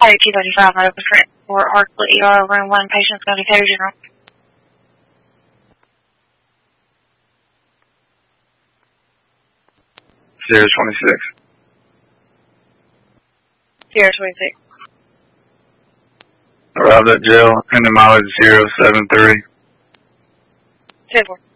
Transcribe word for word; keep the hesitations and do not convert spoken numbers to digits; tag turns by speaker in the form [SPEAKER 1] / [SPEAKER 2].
[SPEAKER 1] Hey, two thirty-five, I open for Hartsville E R, room one, patient's going to Coder General.
[SPEAKER 2] Sierra twenty-six.
[SPEAKER 1] Sierra twenty-six.
[SPEAKER 2] Arrived at jail, pending mileage zero seven three.
[SPEAKER 1] ten four.